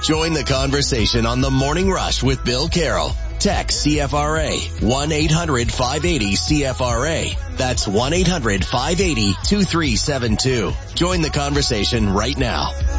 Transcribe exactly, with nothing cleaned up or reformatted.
Join the conversation on The Morning Rush with Bill Carroll. Text C F R A, one eight hundred five eighty C F R A. That's one eight hundred five eighty two three seven two. Join the conversation right now.